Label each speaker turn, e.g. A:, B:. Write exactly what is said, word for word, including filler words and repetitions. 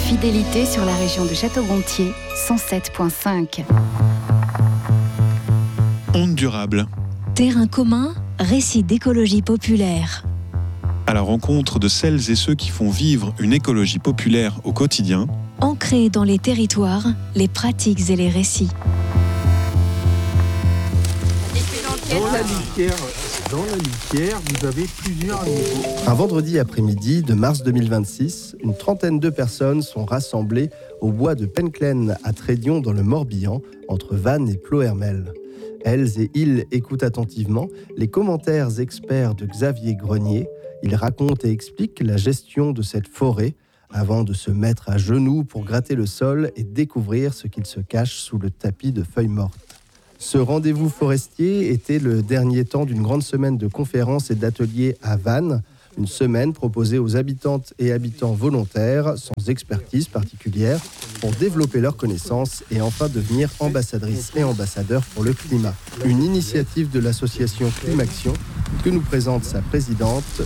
A: Fidélité sur la région de Château-Gontier, cent sept virgule cinq.
B: Ondes durables.
C: Terrain commun, récit d'écologie populaire.
B: À la rencontre de celles et ceux qui font vivre une écologie populaire au quotidien.
C: Ancrés dans les territoires, les pratiques et les récits.
D: Dans la litière, dans la litière, vous avez plusieurs niveaux.
E: Un vendredi après-midi de mars deux mille vingt-six, une trentaine de personnes sont rassemblées au bois de Penclen à Trédion dans le Morbihan, entre Vannes et Ploërmel. Elles et ils écoutent attentivement les commentaires experts de Xavier Grenier. Il raconte et explique la gestion de cette forêt avant de se mettre à genoux pour gratter le sol et découvrir ce qu'il se cache sous le tapis de feuilles mortes. Ce rendez-vous forestier était le dernier temps d'une grande semaine de conférences et d'ateliers à Vannes, une semaine proposée aux habitantes et habitants volontaires, sans expertise particulière, pour développer leurs connaissances et enfin devenir ambassadrices et ambassadeurs pour le climat. Une initiative de l'association Climaction que nous présente sa présidente,